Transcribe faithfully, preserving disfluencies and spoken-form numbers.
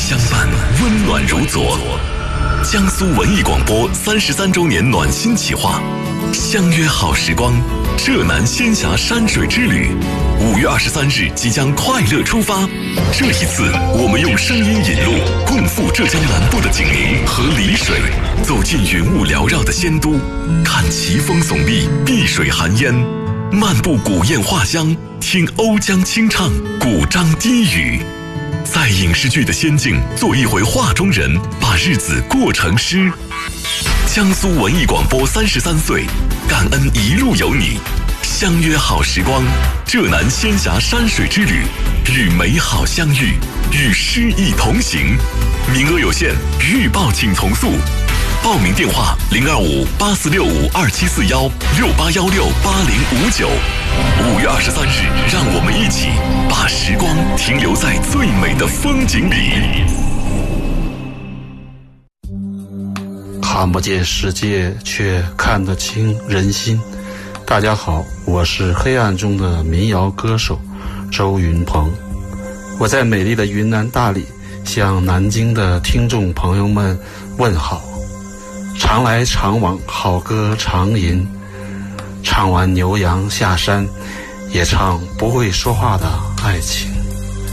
相伴，温暖如昨。江苏文艺广播三十三周年暖心企划，相约好时光，浙南仙峡山水之旅。五月二十三日即将快乐出发，这一次我们用声音引路，共赴浙江南部的景宁和丽水，走进云雾缭绕的仙都，看奇峰耸立，碧水含烟，漫步古堰画乡，听瓯江清唱，古獐低语。在影视剧的仙境做一回画中人，把日子过成诗。江苏文艺广播三十三岁，感恩一路有你，相约好时光，浙南仙峡山水之旅，与美好相遇，与诗意同行。名额有限，预报请从速。报名电话零二五八四六五二七四幺六八幺六八零五九。五月二十三日，让我们一起把时光停留在最美的风景里。 看不见世界，却看得清人心。大家好，我是黑暗中的民谣歌手周云鹏，我在美丽的云南大理向南京的听众朋友们问好。常来常往，好歌常吟，唱完牛羊下山，也唱不会说话的爱情。